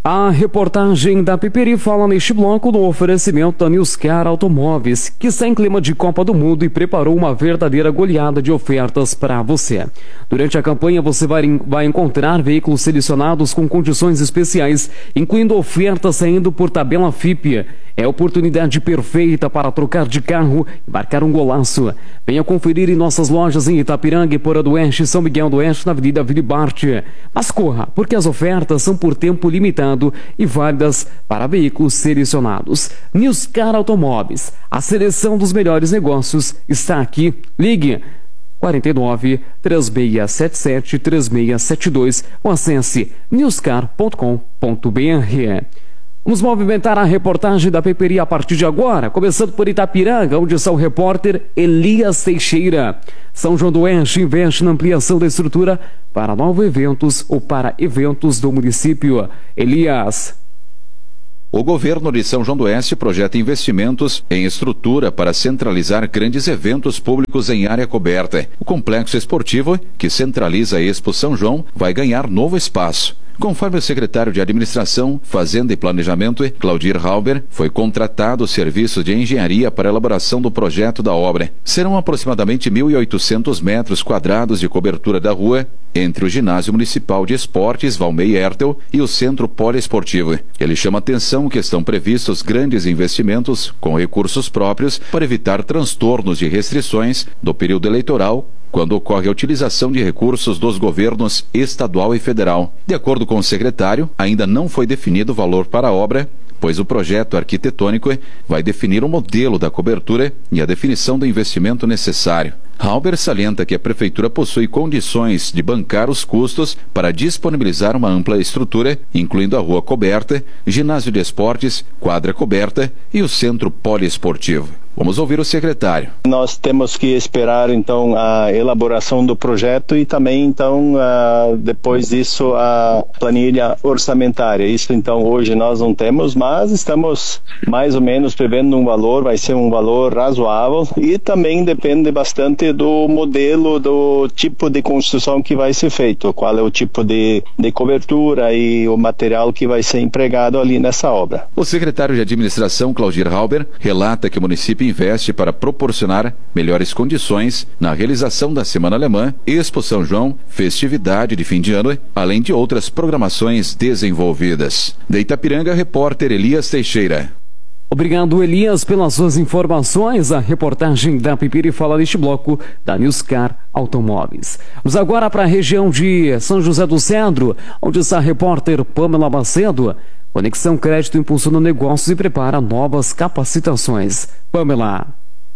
A reportagem da Piperi fala neste bloco do oferecimento da Newscar Automóveis, que está em clima de Copa do Mundo e preparou uma verdadeira goleada de ofertas para você. Durante a campanha você vai encontrar veículos selecionados com condições especiais, incluindo ofertas saindo por tabela FIP. É a oportunidade perfeita para trocar de carro e marcar um golaço. Venha conferir em nossas lojas em Itapiranga, Porã do Oeste e São Miguel do Oeste, na Avenida Vilibart. Mas corra, porque as ofertas são por tempo limitado e válidas para veículos selecionados. Newscar Automóveis, a seleção dos melhores negócios está aqui. Ligue 49 3677 3672 ou acesse newscar.com.br. Vamos movimentar a reportagem da Piperi a partir de agora, começando por Itapiranga, onde está o repórter Elias Teixeira. São João do Oeste investe na ampliação da estrutura para novos eventos ou para eventos do município. Elias. O governo de São João do Oeste projeta investimentos em estrutura para centralizar grandes eventos públicos em área coberta. O complexo esportivo, que centraliza a Expo São João, vai ganhar novo espaço. Conforme o secretário de Administração, Fazenda e Planejamento, Claudir Halber, foi contratado o serviço de engenharia para a elaboração do projeto da obra. Serão aproximadamente 1.800 metros quadrados de cobertura da rua entre o Ginásio Municipal de Esportes Valmei Hertel e o Centro Poliesportivo. Ele chama atenção que estão previstos grandes investimentos com recursos próprios para evitar transtornos de restrições do período eleitoral, quando ocorre a utilização de recursos dos governos estadual e federal. De acordo com o secretário, ainda não foi definido o valor para a obra, pois o projeto arquitetônico vai definir o modelo da cobertura e a definição do investimento necessário. Halber salienta que a Prefeitura possui condições de bancar os custos para disponibilizar uma ampla estrutura, incluindo a rua coberta, ginásio de esportes, quadra coberta e o centro poliesportivo. Vamos ouvir o secretário. Nós temos que esperar, então, a elaboração do projeto e também, então, depois disso, a planilha orçamentária. Isso, então, hoje nós não temos, mas estamos mais ou menos prevendo um valor, vai ser um valor razoável e também depende bastante do modelo, do tipo de construção que vai ser feito, qual é o tipo de cobertura e o material que vai ser empregado ali nessa obra. O secretário de Administração, Claudir Halber, relata que o município investe para proporcionar melhores condições na realização da Semana Alemã, Expo São João, festividade de fim de ano, além de outras programações desenvolvidas. De Itapiranga, repórter Elias Teixeira. Obrigado, Elias, pelas suas informações. A reportagem da Piperi fala neste bloco da Newscar Automóveis. Vamos agora para a região de São José do Cedro, onde está a repórter Pamela Macedo. Conexão Crédito impulsiona negócios e prepara novas capacitações. Pamela.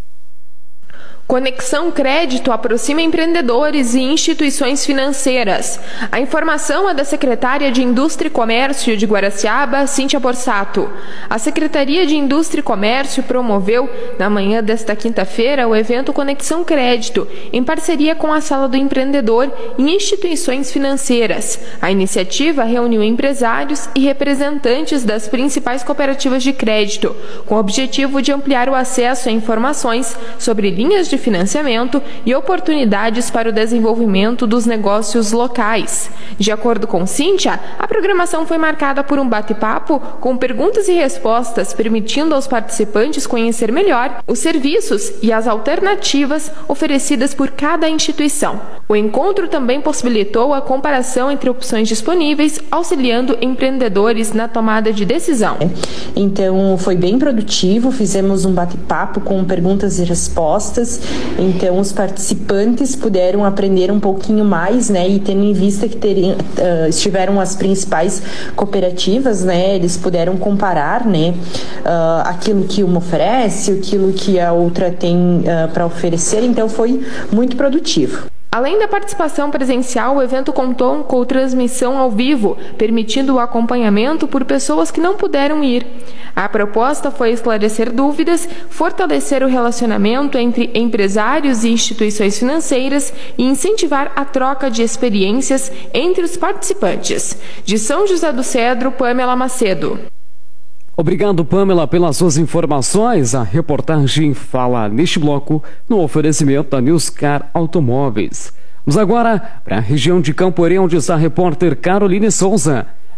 Conexão Crédito aproxima empreendedores e instituições financeiras. A informação é da secretária de Indústria e Comércio de Guaraciaba, Cíntia Borsato. A Secretaria de Indústria e Comércio promoveu, na manhã desta quinta-feira, o evento Conexão Crédito, em parceria com a Sala do Empreendedor e instituições financeiras. A iniciativa reuniu empresários e representantes das principais cooperativas de crédito, com o objetivo de ampliar o acesso a informações sobre linhas de financiamento e oportunidades para o desenvolvimento dos negócios locais. De acordo com Cíntia, a programação foi marcada por um bate-papo com perguntas e respostas, permitindo aos participantes conhecer melhor os serviços e as alternativas oferecidas por cada instituição. O encontro também possibilitou a comparação entre opções disponíveis, auxiliando empreendedores na tomada de decisão. Então, foi bem produtivo, fizemos um bate-papo com perguntas e respostas. Então, os participantes puderam aprender um pouquinho mais, né? E tendo em vista que estiveram as principais cooperativas, né? Eles puderam comparar, né? Aquilo que uma oferece, aquilo que a outra tem para oferecer. Então, foi muito produtivo. Além da participação presencial, o evento contou com transmissão ao vivo, permitindo o acompanhamento por pessoas que não puderam ir. A proposta foi esclarecer dúvidas, fortalecer o relacionamento entre empresários e instituições financeiras e incentivar a troca de experiências entre os participantes. De São José do Cedro, Pamela Macedo. Obrigado, Pamela, pelas suas informações. A reportagem fala neste bloco no oferecimento da Newscar Automóveis. Vamos agora para a região de Camporém, onde está a repórter Caroline Souza.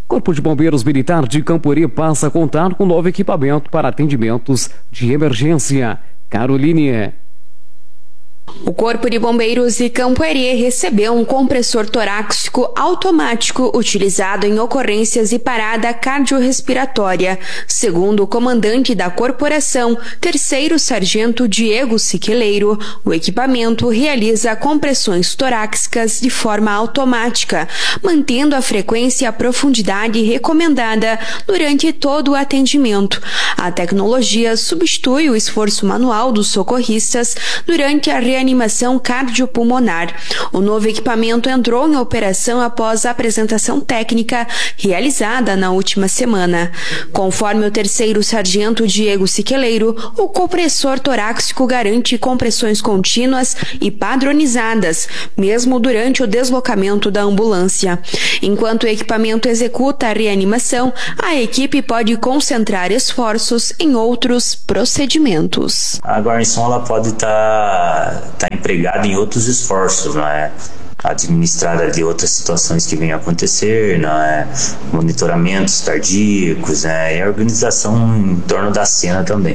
Corpo de Bombeiros Militar de Camporê passa a contar com novo equipamento para atendimentos de emergência. Caroline. O Corpo de Bombeiros de Camporê recebeu um compressor torácico automático utilizado em ocorrências de parada cardiorrespiratória. Segundo o comandante da corporação, 3º Sargento Diego Siqueleiro, o equipamento realiza compressões torácicas de forma automática, mantendo a frequência e a profundidade recomendada durante todo o atendimento. A tecnologia substitui o esforço manual dos socorristas durante a reanimação cardiopulmonar. O novo equipamento entrou em operação após a apresentação técnica realizada na última semana. Conforme o 3º Sargento Diego Siqueleiro, o compressor torácico garante compressões contínuas e padronizadas, mesmo durante o deslocamento da ambulância. Enquanto o equipamento executa a reanimação, a equipe pode concentrar esforços em outros procedimentos. A guarnição ela pode estar empregada em outros esforços, não é? Administrada de outras situações que venham a acontecer, não é? Monitoramentos cardíacos, e a organização em torno da cena também.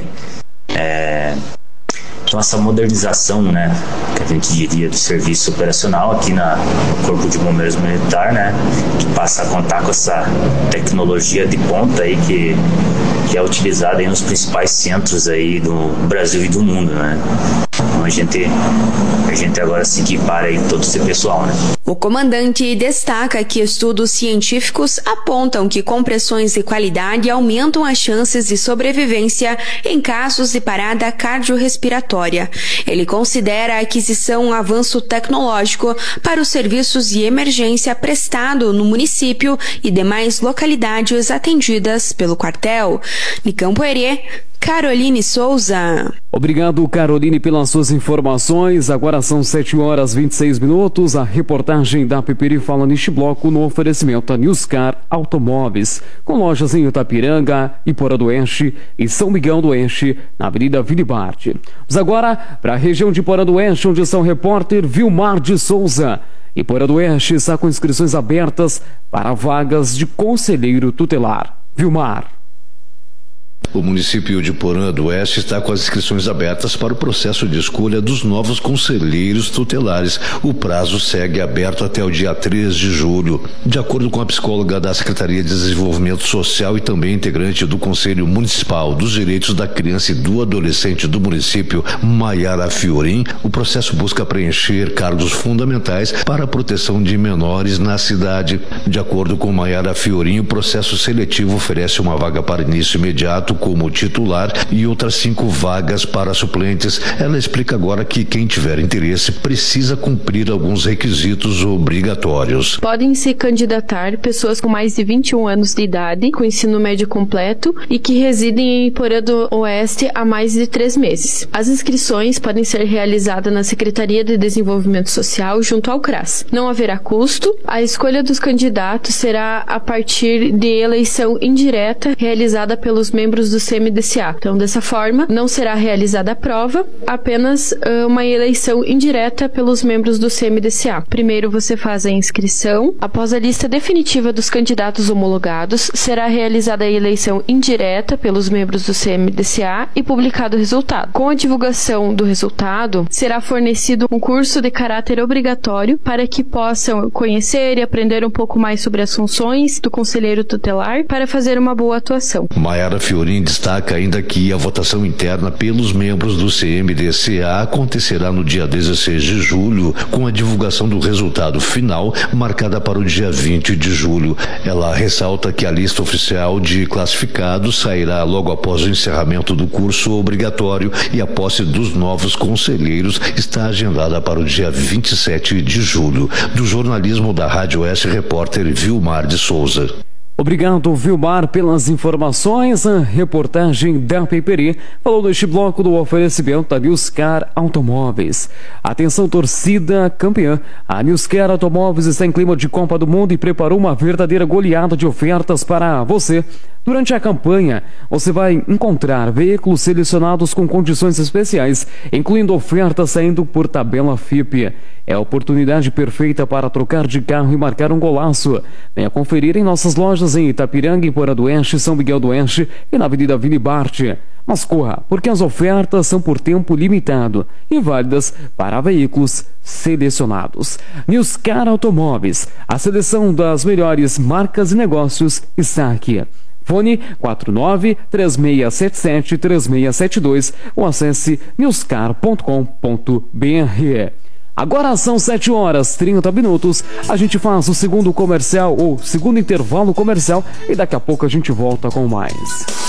Então essa modernização, que a gente diria do serviço operacional aqui no Corpo de Bombeiros Militar, que passa a contar com essa tecnologia de ponta aí que é utilizada aí nos principais centros aí do Brasil e do mundo, Então a gente agora se equipara aí todo esse pessoal, O comandante destaca que estudos científicos apontam que compressões de qualidade aumentam as chances de sobrevivência em casos de parada cardiorrespiratória. Ele considera a aquisição um avanço tecnológico para os serviços de emergência prestado no município e demais localidades atendidas pelo quartel. De Camporê, Caroline Souza. Obrigado, Caroline, pelas suas informações. Agora são 7h26. A reportagem da Pipiri fala neste bloco no oferecimento a Newscar Automóveis, com lojas em Itapiranga, Iporã do Oeste e São Miguel do Oeste, na Avenida Vilibarte. Vamos agora para a região de Iporã do Oeste, onde está o repórter Vilmar de Souza. Iporã do Oeste está com inscrições abertas para vagas de conselheiro tutelar. Vilmar. O município de Iporã do Oeste está com as inscrições abertas para o processo de escolha dos novos conselheiros tutelares. O prazo segue aberto até o dia 3 de julho. De acordo com a psicóloga da Secretaria de Desenvolvimento Social e também integrante do Conselho Municipal dos Direitos da Criança e do Adolescente do município, Maiara Fiorim, o processo busca preencher cargos fundamentais para a proteção de menores na cidade. De acordo com Maiara Fiorim, o processo seletivo oferece uma vaga para início imediato como titular e outras 5 vagas para suplentes. Ela explica agora que quem tiver interesse precisa cumprir alguns requisitos obrigatórios. Podem se candidatar pessoas com mais de 21 anos de idade, com ensino médio completo e que residem em Iporã do Oeste há mais de 3 meses. As inscrições podem ser realizadas na Secretaria de Desenvolvimento Social junto ao CRAS. Não haverá custo. A escolha dos candidatos será a partir de eleição indireta realizada pelos membros do CMDCA. Então, dessa forma, não será realizada a prova, apenas uma eleição indireta pelos membros do CMDCA. Primeiro você faz a inscrição. Após a lista definitiva dos candidatos homologados, será realizada a eleição indireta pelos membros do CMDCA e publicado o resultado. Com a divulgação do resultado, será fornecido um curso de caráter obrigatório para que possam conhecer e aprender um pouco mais sobre as funções do conselheiro tutelar para fazer uma boa atuação. Maiara Fiorim destaca ainda que a votação interna pelos membros do CMDCA acontecerá no dia 16 de julho, com a divulgação do resultado final marcada para o dia 20 de julho. Ela ressalta que a lista oficial de classificados sairá logo após o encerramento do curso obrigatório e a posse dos novos conselheiros está agendada para o dia 27 de julho. Do jornalismo da Rádio Oeste, repórter Vilmar de Souza. Obrigado, Vilmar, pelas informações. A reportagem da Pipiri falou neste bloco do oferecimento da Newscar Automóveis. Atenção, torcida campeã. A Newscar Automóveis está em clima de Copa do Mundo e preparou uma verdadeira goleada de ofertas para você. Durante a campanha, você vai encontrar veículos selecionados com condições especiais, incluindo ofertas saindo por tabela FIP. É a oportunidade perfeita para trocar de carro e marcar um golaço. Venha conferir em nossas lojas em Itapiranga, em Porã do Oeste, São Miguel do Oeste e na Avenida Vini Bart. Mas corra, porque as ofertas são por tempo limitado e válidas para veículos selecionados. Newscar Automóveis, a seleção das melhores marcas e negócios está aqui. Fone 49-3677-3672 ou acesse newscar.com.br. Agora são 7h30. A gente faz o segundo comercial ou segundo intervalo comercial e daqui a pouco a gente volta com mais.